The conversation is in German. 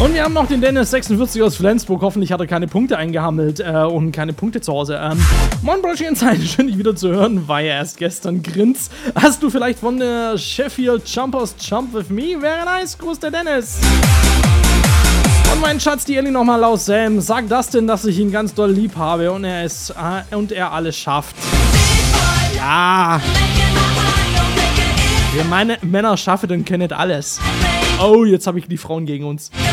Und wir haben noch den Dennis 46 aus Flensburg. Hoffentlich hat er keine Punkte eingehammelt und keine Punkte zu Hause. Moin Brötchen in Zeit, schön dich wieder zu hören. War ja erst gestern Grins. Hast du vielleicht von der Sheffield Jumpers Jump With Me? Wäre nice. Gruß der Dennis. Und mein Schatz, die Ellie nochmal aus Sam. Sag Dustin, dass ich ihn ganz doll lieb habe und er alles schafft. Ja. Wir meine Männer schaffen, dann können nicht alles. Oh, jetzt habe ich die Frauen gegen uns.